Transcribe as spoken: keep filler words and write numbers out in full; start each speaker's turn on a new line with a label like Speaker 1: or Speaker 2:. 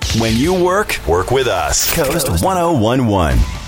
Speaker 1: When you work, work with us. Coast ten eleven.